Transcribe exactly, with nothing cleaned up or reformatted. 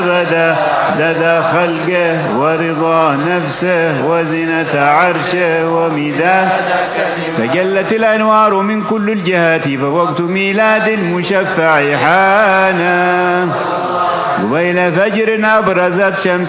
غدا لدى خلقه ورضا نفسه وزنة عرشه ومداد تجلت الأنوار من كل الجهات فوقت ميلاد المشفع حانا قبيل فجر أبرزت شمس